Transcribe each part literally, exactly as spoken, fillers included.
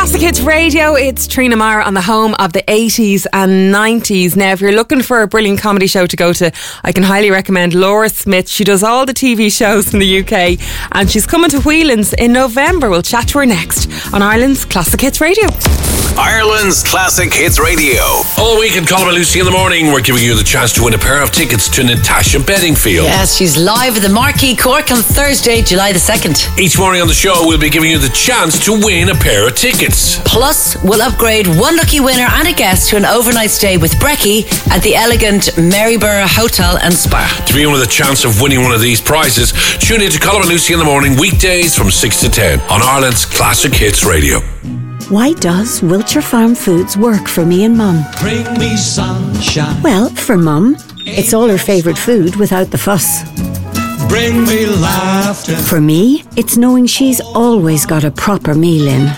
Classic Hits Radio, it's Trina Mara on the home of the eighties and nineties. Now, if you're looking for a brilliant comedy show to go to, I can highly recommend Laura Smith. She does all the T V shows in the U K and she's coming to Whelan's in November. We'll chat to her next on Ireland's Classic Hits Radio. Ireland's Classic Hits Radio. All week in Colin and Lucy in the morning, we're giving you the chance to win a pair of tickets to Natasha Bedingfield. Yes, she's live at the Marquee Cork on Thursday, July the second. Each morning on the show, we'll be giving you the chance to win a pair of tickets. Plus, we'll upgrade one lucky winner and a guest to an overnight stay with Brecky at the elegant Maryborough Hotel and Spa. To be in with a chance of winning one of these prizes, tune in to Colin and Lucy in the morning, weekdays from six to ten on Ireland's Classic Hits Radio. Why does Wiltshire Farm Foods work for me and Mum? Bring me sunshine. Well, for Mum, it's all her favourite food without the fuss. Bring me laughter. For me, it's knowing she's always got a proper meal in.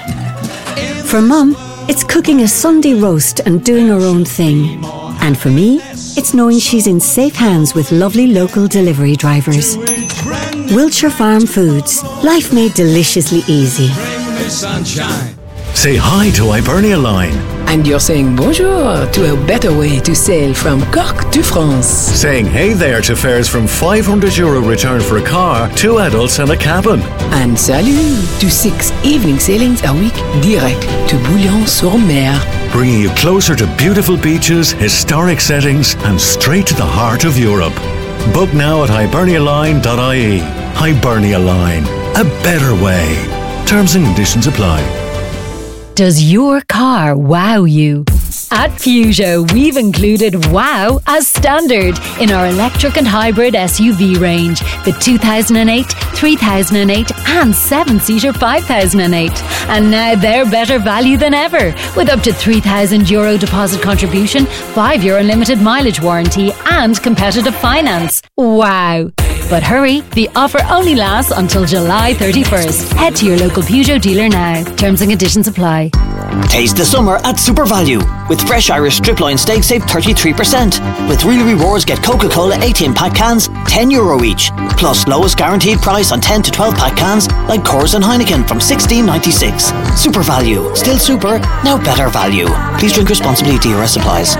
For Mum, it's cooking a Sunday roast and doing her own thing. And for me, it's knowing she's in safe hands with lovely local delivery drivers. Wiltshire Farm Foods. Life made deliciously easy. Bring me sunshine. Say hi to Hibernia Line. And you're saying bonjour to a better way to sail from Cork to France. Saying hey there to fares from five hundred euro return for a car, two adults and a cabin. And salut to six evening sailings a week direct to Bouillon-sur-Mer. Bringing you closer to beautiful beaches, historic settings and straight to the heart of Europe. Book now at hibernia line dot I E. Hibernia Line. A better way. Terms and conditions apply. Does your car wow you? At Peugeot, we've included wow as standard in our electric and hybrid S U V range. The two thousand eight, three thousand eight and seven-seater five thousand eight. And now they're better value than ever with up to three thousand euro deposit contribution, five year unlimited mileage warranty and competitive finance. Wow! But hurry, the offer only lasts until July thirty-first. Head to your local Peugeot dealer now. Terms and conditions apply. Taste the summer at Super Value. With fresh Irish strip-loin steak, save thirty-three percent. With Real Rewards, get Coca-Cola eighteen-pack cans, ten euro each. Plus, lowest guaranteed price on ten to twelve-pack cans like Coors and Heineken from sixteen ninety-six. Super Value. Still super, now better value. Please drink responsibly. D R S applies.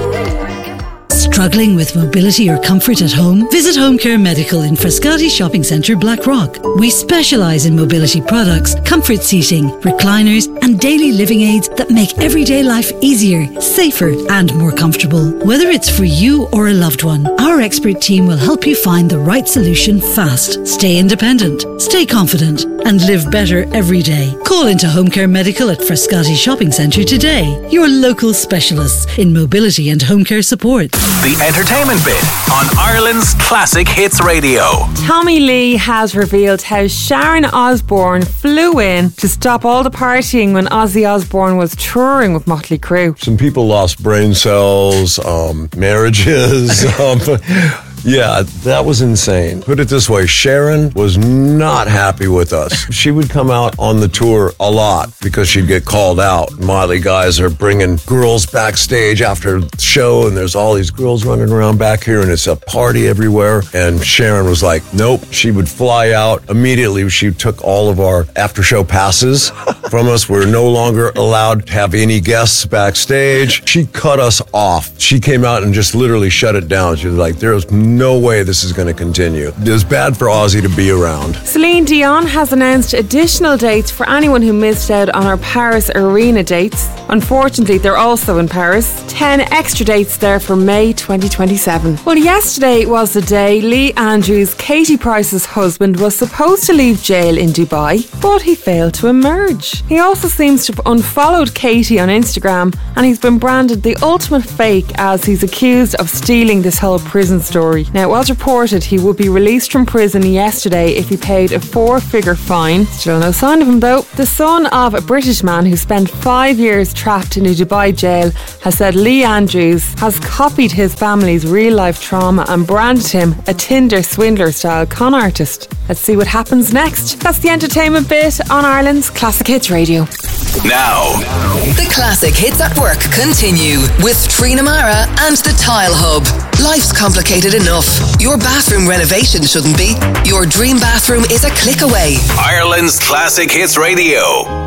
Struggling with mobility or comfort at home? Visit Home Care Medical in Frascati Shopping Centre, Blackrock. We specialise in mobility products, comfort seating, recliners and daily living aids that make everyday life easier, safer and more comfortable. Whether it's for you or a loved one, our expert team will help you find the right solution fast. Stay independent, stay confident and live better every day. Call into Home Care Medical at Frascati Shopping Centre today. Your local specialists in mobility and home care support. The entertainment bit on Ireland's Classic Hits Radio. Tommy Lee has revealed how Sharon Osbourne flew in to stop all the partying when Ozzy Osbourne was touring with Motley Crue. Some people lost brain cells, um, marriages. um, Yeah, that was insane. Put it this way, Sharon was not happy with us. She would come out on the tour a lot because she'd get called out. Motley guys are bringing girls backstage after the show, and there's all these girls running around back here, and it's a party everywhere. And Sharon was like, nope. She would fly out immediately. She took all of our after-show passes from us. We're no longer allowed to have any guests backstage. She cut us off. She came out and just literally shut it down. She was like, there's no way this is going to continue. It was bad for Ozzy to be around. Celine Dion has announced additional dates for anyone who missed out on her Paris Arena dates. Unfortunately, they're also in Paris. Ten extra dates there for May twenty twenty-seven. Well, yesterday was the day Lee Andrews, Katie Price's husband, was supposed to leave jail in Dubai, but he failed to emerge. He also seems to have unfollowed Katie on Instagram, and he's been branded the ultimate fake as he's accused of stealing this whole prison story. Now, it was reported he would be released from prison yesterday if he paid a four-figure fine. Still no sign of him, though. The son of a British man who spent five years trapped in a Dubai jail has said Lee Andrews has copied his family's real-life trauma and branded him a Tinder swindler-style con artist. Let's see what happens next. That's the entertainment bit on Ireland's Classic Hits Radio. Now, the Classic Hits at Work continue with Trina Mara and the Tile Hub. Life's complicated enough. Your bathroom renovation shouldn't be. Your dream bathroom is a click away. Ireland's Classic Hits Radio.